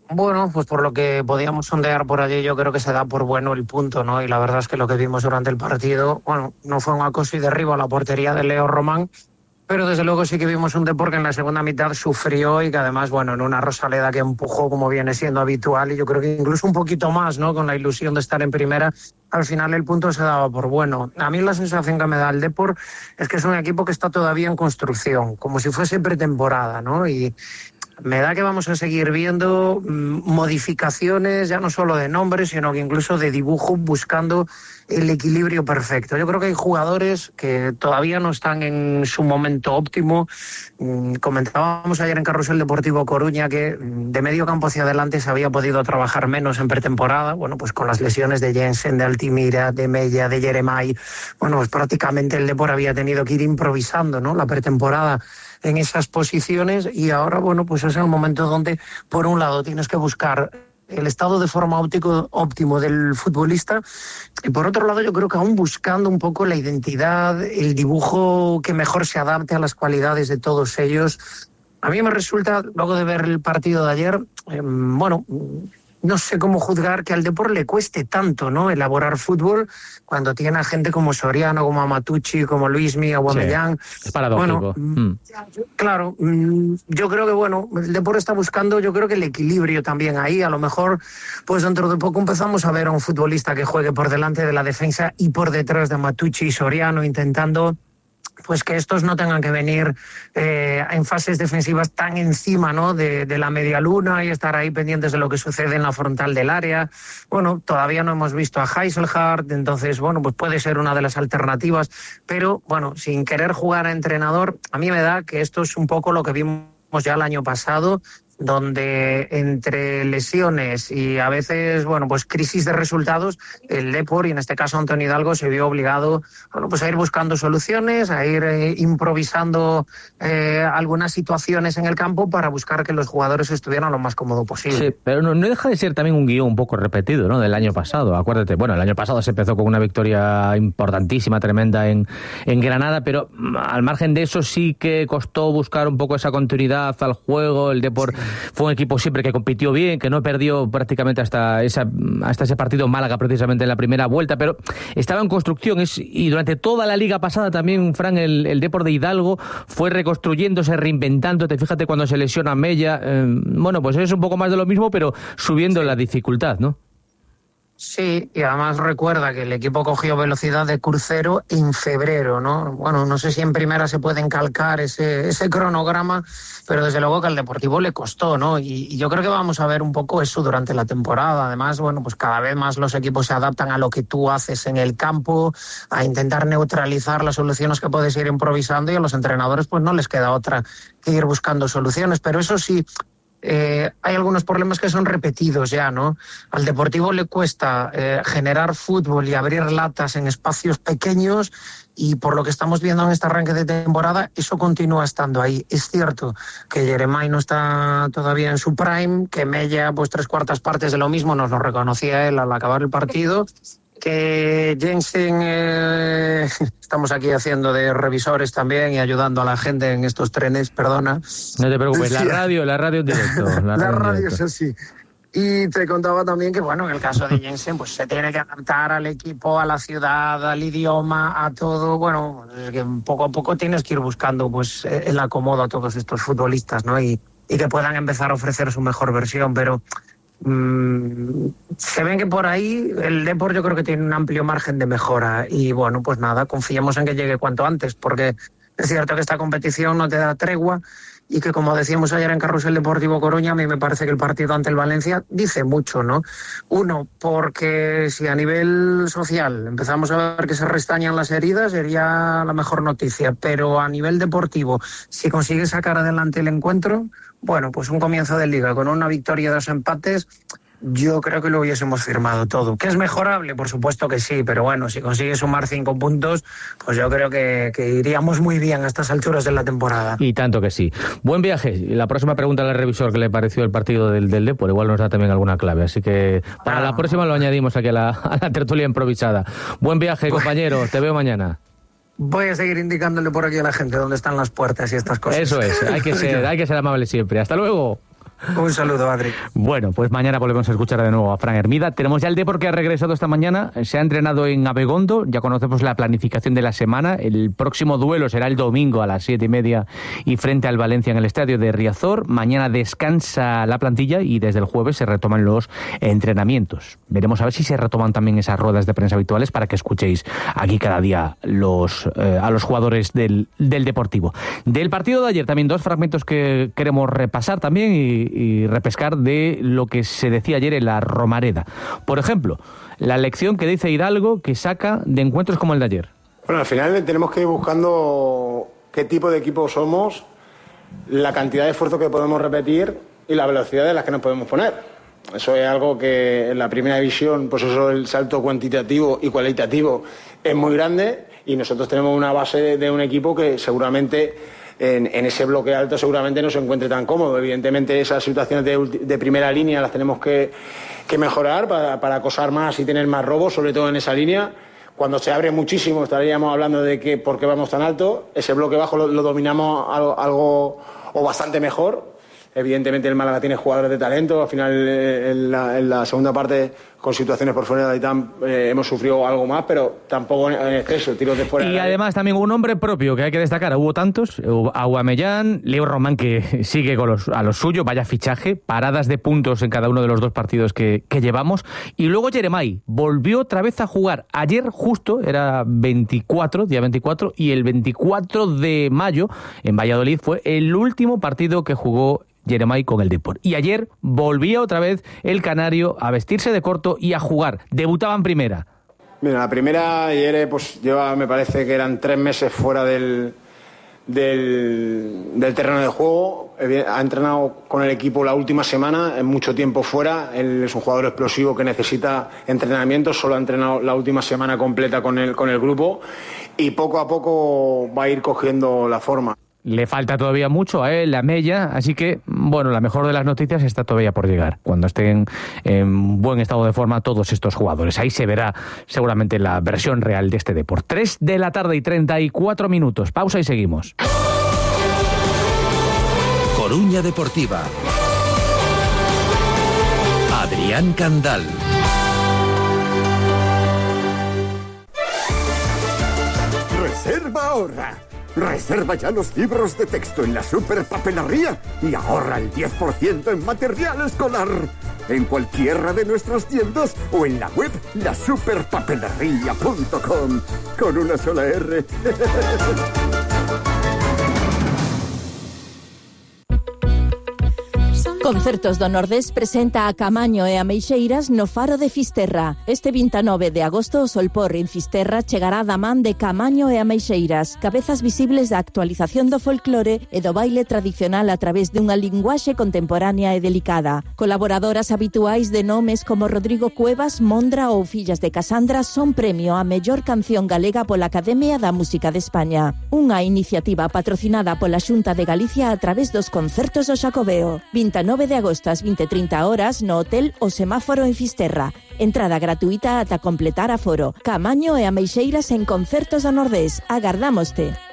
Bueno, pues por lo que podíamos sondear por allí, yo creo que se da por bueno el punto, ¿no? Y la verdad es que lo que vimos durante el partido, bueno, no fue un acoso y derribo a la portería de Leo Román, pero desde luego sí que vimos un Depor que en la segunda mitad sufrió y que además, bueno, en una Rosaleda que empujó como viene siendo habitual, y yo creo que incluso un poquito más, ¿no? Con la ilusión de estar en primera, al final el punto se daba por bueno. A mí la sensación que me da el Depor es que es un equipo que está todavía en construcción, como si fuese pretemporada, ¿no? Y me da que vamos a seguir viendo modificaciones, ya no solo de nombres, sino que incluso de dibujo, buscando el equilibrio perfecto. Yo creo que hay jugadores que todavía no están en su momento óptimo. Comentábamos ayer en Carrusel Deportivo Coruña que de medio campo hacia adelante se había podido trabajar menos en pretemporada. Bueno, pues con las lesiones de Jensen, de Altimira, de Mella, de Yeremay, bueno, pues prácticamente el Depor había tenido que ir improvisando, ¿no?, la pretemporada en esas posiciones, y ahora, bueno, pues es el momento donde, por un lado, tienes que buscar el estado de forma óptimo del futbolista, y por otro lado yo creo que aún buscando un poco la identidad, el dibujo que mejor se adapte a las cualidades de todos ellos. A mí me resulta, luego de ver el partido de ayer, bueno, no sé cómo juzgar que al Depor le cueste tanto, ¿no?, elaborar fútbol cuando tiene a gente como Soriano, como Amatucci, como Luismi, Aubameyang. Sí, es paradójico. Bueno, claro, yo creo que, bueno, el Depor está buscando, yo creo que el equilibrio también ahí. A lo mejor, pues dentro de poco empezamos a ver a un futbolista que juegue por delante de la defensa y por detrás de Amatucci y Soriano, intentando pues que estos no tengan que venir en fases defensivas tan encima, ¿no?, de la media luna, y estar ahí pendientes de lo que sucede en la frontal del área. Bueno, todavía no hemos visto a Heiselhardt, entonces, bueno, pues puede ser una de las alternativas, pero, bueno, sin querer jugar a entrenador, a mí me da que esto es un poco lo que vimos ya el año pasado, donde entre lesiones y a veces, bueno, pues crisis de resultados, el Depor, y en este caso Antonio Hidalgo, se vio obligado, bueno, pues a ir buscando soluciones, a ir improvisando algunas situaciones en el campo para buscar que los jugadores estuvieran lo más cómodo posible. Sí, pero no deja de ser también un guión un poco repetido, ¿no?, del año pasado. Acuérdate, bueno, el año pasado se empezó con una victoria importantísima, tremenda en Granada, pero al margen de eso sí que costó buscar un poco esa continuidad al juego. El Depor fue un equipo siempre que compitió bien, que no perdió prácticamente hasta ese partido en Málaga, precisamente en la primera vuelta, pero estaba en construcción. Y durante toda la liga pasada también, Fran, el Depor de Hidalgo fue reconstruyéndose, reinventándose. Fíjate cuando se lesiona Mella, bueno, pues es un poco más de lo mismo, pero subiendo la dificultad, ¿no? Sí, y además recuerda que el equipo cogió velocidad de crucero en febrero, ¿no? Bueno, no sé si en primera se puede encalcar ese cronograma, pero desde luego que al Deportivo le costó, ¿no? Y yo creo que vamos a ver un poco eso durante la temporada. Además, bueno, pues cada vez más los equipos se adaptan a lo que tú haces en el campo, a intentar neutralizar las soluciones que puedes ir improvisando, y a los entrenadores pues no les queda otra que ir buscando soluciones. Pero eso sí, hay algunos problemas que son repetidos ya, ¿no? Al Deportivo le cuesta generar fútbol y abrir latas en espacios pequeños, y por lo que estamos viendo en este arranque de temporada, eso continúa estando ahí. Es cierto que Yeremay no está todavía en su prime, que Mella, pues 3/4 partes de lo mismo, nos lo reconocía él al acabar el partido, que Jensen, estamos aquí haciendo de revisores también y ayudando a la gente en estos trenes, perdona. No te preocupes, la radio en directo. La radio es así. Y te contaba también que, bueno, en el caso de Jensen, pues se tiene que adaptar al equipo, a la ciudad, al idioma, a todo. Bueno, es que poco a poco tienes que ir buscando pues el acomodo a todos estos futbolistas, ¿no? Y que puedan empezar a ofrecer su mejor versión, pero se ven que por ahí el Depor yo creo que tiene un amplio margen de mejora, y bueno, pues nada, confiemos en que llegue cuanto antes, porque es cierto que esta competición no te da tregua, y que, como decíamos ayer en Carrusel Deportivo Coruña, a mí me parece que el partido ante el Valencia dice mucho, ¿no? Uno, porque si a nivel social empezamos a ver que se restañan las heridas, sería la mejor noticia, pero a nivel deportivo, si consigue sacar adelante el encuentro, bueno, pues un comienzo de liga con una victoria y 2 empates, yo creo que lo hubiésemos firmado todo. ¿Que es mejorable? Por supuesto que sí, pero bueno, si consigue sumar 5 puntos, pues yo creo que iríamos muy bien a estas alturas de la temporada. Y tanto que sí. Buen viaje. La próxima pregunta al revisor, ¿qué le pareció el partido del Depor? Igual nos da también alguna clave, así que para la próxima lo añadimos aquí a la tertulia improvisada. Buen viaje, compañero, te veo mañana. Voy a seguir indicándole por aquí a la gente dónde están las puertas y estas cosas. Eso es, hay que ser amable siempre. Hasta luego. Un saludo, Adri. Bueno, pues mañana volvemos a escuchar de nuevo a Fran Hermida. Tenemos ya el Depor que ha regresado esta mañana, se ha entrenado en Abegondo, ya conocemos la planificación de la semana. El próximo duelo será el domingo a las 7:30 y frente al Valencia en el estadio de Riazor. Mañana descansa la plantilla y desde el jueves se retoman los entrenamientos. Veremos a ver si se retoman también esas ruedas de prensa habituales para que escuchéis aquí cada día a los jugadores del Deportivo. Del partido de ayer también dos fragmentos que queremos repasar también y repescar de lo que se decía ayer en la Romareda. Por ejemplo, la lección que dice Hidalgo que saca de encuentros como el de ayer. Bueno, al final tenemos que ir buscando qué tipo de equipo somos, la cantidad de esfuerzo que podemos repetir y la velocidad de las que nos podemos poner. Eso es algo que en la primera división, pues eso, el salto cuantitativo y cualitativo es muy grande y nosotros tenemos una base de un equipo que seguramente en ese bloque alto seguramente no se encuentre tan cómodo. Evidentemente esas situaciones de primera línea las tenemos que mejorar para acosar más y tener más robos, sobre todo en esa línea. Cuando se abre muchísimo estaríamos hablando de que por qué vamos tan alto. Ese bloque bajo lo dominamos algo o bastante mejor. Evidentemente el Málaga tiene jugadores de talento. Al final en la segunda parte con situaciones por fuera de Aitán hemos sufrido algo más, pero tampoco en exceso, tiros de fuera. Y además también un hombre propio que hay que destacar. Hubo tantos, Aubameyang, Leo Román que sigue a lo suyo, vaya fichaje, paradas de puntos en cada uno de los dos partidos que llevamos. Y luego Jeremai volvió otra vez a jugar. Ayer justo era día 24, y el 24 de mayo en Valladolid fue el último partido que jugó Jeremai con el Depor. Y ayer volvía otra vez el canario a vestirse de corto y a jugar. Debutaba en primera. Mira, la primera ayer pues lleva, me parece que eran 3 meses fuera del terreno de juego. Ha entrenado con el equipo la última semana, en mucho tiempo fuera. Él es un jugador explosivo que necesita entrenamiento. Solo ha entrenado la última semana completa con el grupo y poco a poco va a ir cogiendo la forma. Le falta todavía mucho a él, a Mella, así que, bueno, la mejor de las noticias está todavía por llegar, cuando estén en buen estado de forma todos estos jugadores. Ahí se verá seguramente la versión real de este Depor. 3:34 p.m. Pausa y seguimos. Coruña Deportiva. Adrián Candal. Reserva ahorra. Reserva ya los libros de texto en la Superpapelería y ahorra el 10% en material escolar. En cualquiera de nuestras tiendas o en la web lasuperpapelería.com. Con una sola R. Concertos do Nordés presenta a Camaño e a Meixeiras no Faro de Fisterra. Este 29 de agosto o Solpor en Fisterra chegará da man de Camaño e a Meixeiras, cabezas visibles da actualización do folclore e do baile tradicional a través dunha linguaxe contemporánea e delicada. Colaboradoras habituais de nomes como Rodrigo Cuevas, Mondra ou Fillas de Casandra son premio a mellor canción galega pola Academia da Música de España. Unha iniciativa patrocinada pola Xunta de Galicia a través dos concertos do Xacobeo. 29 de agosto ás 20:30 horas no Hotel O Semáforo en Fisterra. Entrada gratuita ata completar aforo. Camaño e a Meixeiras en Concertos do Nordés. Agardámoste.